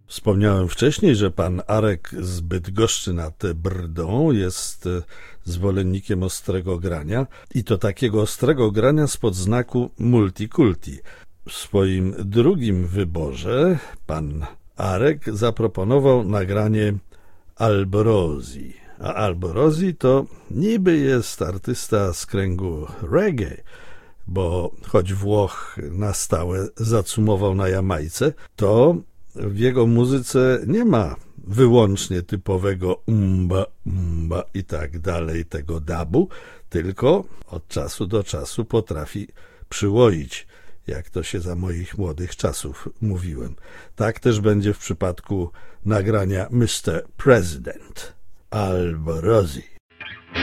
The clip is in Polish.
Wspomniałem wcześniej, że pan Arek z Bydgoszczy nad Brdą jest zwolennikiem ostrego grania i to takiego ostrego grania spod znaku multikulti. W swoim drugim wyborze pan Arek zaproponował nagranie Alborosi. A Alborosi to niby jest artysta z kręgu reggae, bo choć Włoch na stałe zacumował na Jamajce, to w jego muzyce nie ma wyłącznie typowego umba i tak dalej, tego dabu, tylko od czasu do czasu potrafi przyłoić, jak to się za moich młodych czasów mówiłem. Tak też będzie w przypadku nagrania Mr. President Alborosi.